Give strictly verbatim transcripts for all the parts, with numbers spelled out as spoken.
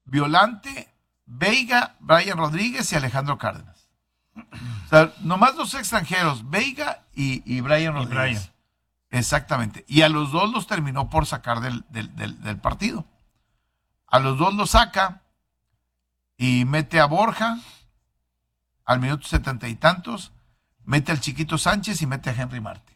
Violante, Veiga, Brian Rodríguez y Alejandro Cárdenas. O sea, nomás dos extranjeros, Veiga y, y Brian Rodríguez. Y Brian. Exactamente. Y a los dos los terminó por sacar del, del, del, del partido. A los dos los saca y mete a Borja al minuto setenta y tantos, mete al Chiquito Sánchez y mete a Henry Martin.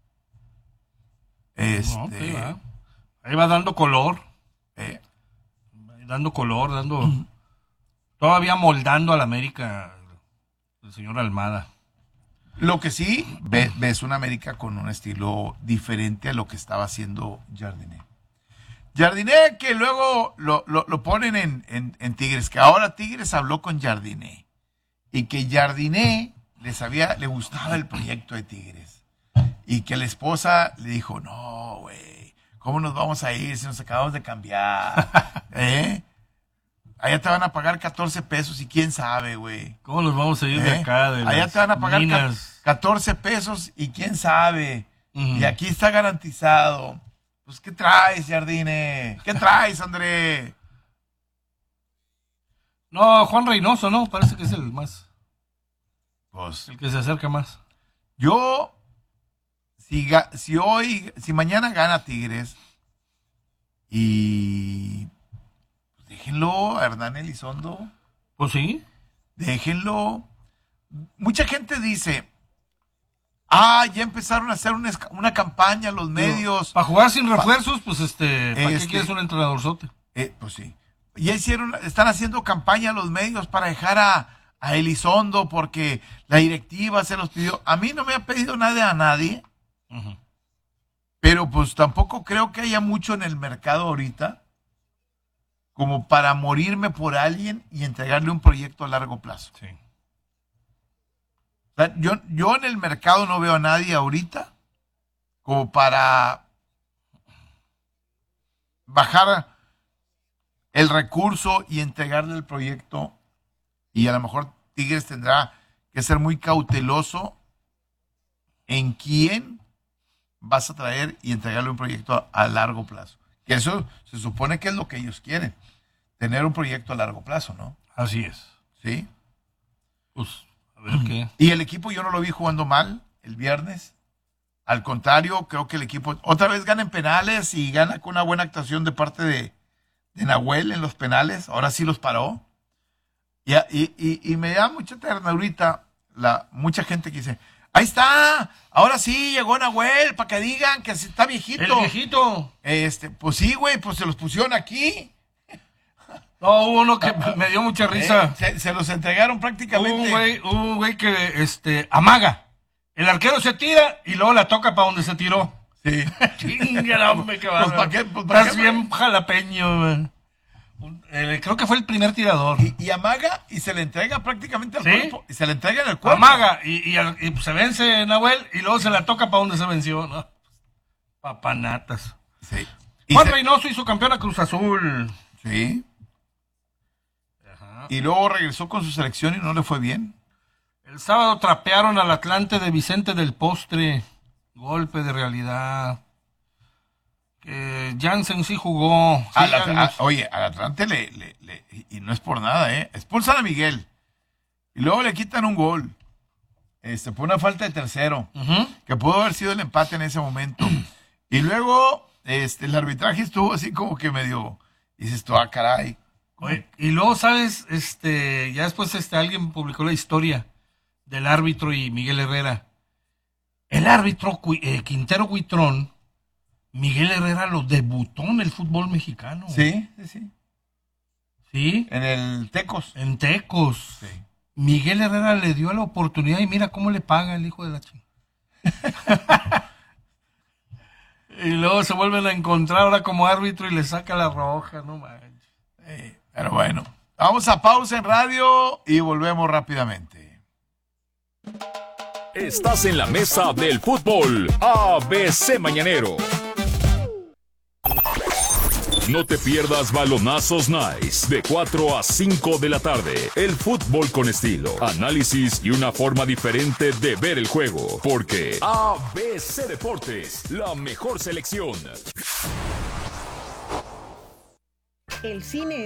Este, no, ahí, va. ahí va dando color. Eh. Dando color, dando... Uh-huh. Todavía moldando a la América el señor Almada. Lo que sí, ve, ves una América con un estilo diferente a lo que estaba haciendo Jardiné. Jardiné que luego lo, lo, lo ponen en, en, en Tigres, que ahora Tigres habló con Jardiné y que Jardiné le sabía, le gustaba el proyecto de Tigres y que la esposa le dijo, no, güey, ¿cómo nos vamos a ir si nos acabamos de cambiar? ¿Eh? Allá te van a pagar catorce pesos y quién sabe, güey. ¿Cómo nos vamos a ir ¿Eh? de acá? De Allá te van a pagar ca- catorce pesos y quién sabe. Uh-huh. Y aquí está garantizado. Pues, ¿qué traes, Jardine? ¿Qué traes, André? No, Juan Reynoso, ¿no? Parece que es el más. Pues. El que se acerca más. Yo, si, si hoy, si mañana gana Tigres y... Déjenlo a Hernán Elizondo. Pues sí. Déjenlo. Mucha gente dice, ah, ya empezaron a hacer una, una campaña los medios. Para jugar sin refuerzos, pa, pues este, ¿para este, qué quieres un entrenadorzote? Eh, pues sí. Ya hicieron, están haciendo campaña los medios para dejar a, a Elizondo porque la directiva se los pidió. A mí no me ha pedido nada a nadie. Uh-huh. Pero pues tampoco creo que haya mucho en el mercado ahorita como para morirme por alguien y entregarle un proyecto a largo plazo. Sí. O sea, yo, yo en el mercado no veo a nadie ahorita como para bajar el recurso y entregarle el proyecto. Y a lo mejor Tigres tendrá que ser muy cauteloso en quién vas a traer y entregarle un proyecto a, a largo plazo. Que eso se supone que es lo que ellos quieren. Tener un proyecto a largo plazo, ¿no? Así es. Sí. Pues, a ver qué. Y el equipo yo no lo vi jugando mal el viernes. Al contrario, creo que el equipo otra vez gana en penales y gana con una buena actuación de parte de, de Nahuel en los penales. Ahora sí los paró. Y, y, y, y me da mucha ternurita la mucha gente que dice, ahí está, ahora sí llegó Nahuel, para que digan que está viejito. El viejito. Este, pues sí, güey, pues se los pusieron aquí. No, hubo uno que me dio mucha risa. Eh, se, se los entregaron prácticamente. Hubo un güey, hubo un güey que este, amaga. El arquero se tira y luego la toca para donde se tiró. Sí. Chinga, hombre, qué bárbaro. Pues, ¿pa' qué? Pues, ¿pa' Estás qué, bien jalapeño, man. Eh, creo que fue el primer tirador. Y, y amaga y se le entrega prácticamente al ¿Sí? cuerpo. Y se le entrega en el cuerpo. Amaga y, y, y pues, se vence Nahuel y luego se la toca para donde se venció. ¿No? Papanatas. Sí. Juan se... Reynoso hizo campeón a Cruz Azul. Sí. Y luego regresó con su selección y no le fue bien. El sábado trapearon al Atlante de Vicente del Postre. Golpe de realidad. Que Jansen sí jugó. Sí, al a, oye, al Atlante le, le, le... Y no es por nada, ¿eh? Expulsan a Miguel. Y luego le quitan un gol. Este, por una falta de tercero. Uh-huh. Que pudo haber sido el empate en ese momento. Y luego este, el arbitraje estuvo así como que medio... Dices tú, ah, caray. Oye, y luego, ¿sabes? Este, ya después este, alguien publicó la historia del árbitro y Miguel Herrera. El árbitro eh, Quintero Huitrón, Miguel Herrera lo debutó en el fútbol mexicano. Sí, sí, sí. ¿Sí? En el Tecos. En Tecos. Sí. Miguel Herrera le dio la oportunidad y mira cómo le paga el hijo de la chingada. Y luego se vuelven a encontrar ahora como árbitro y le saca la roja, no manches. Eh, pero bueno, vamos a pausa en radio y volvemos rápidamente. Estás en la mesa del fútbol A B C Mañanero. No te pierdas Balonazos Nice de cuatro a cinco de la tarde. El fútbol con estilo, análisis y una forma diferente de ver el juego. Porque A B C Deportes, la mejor selección. El cine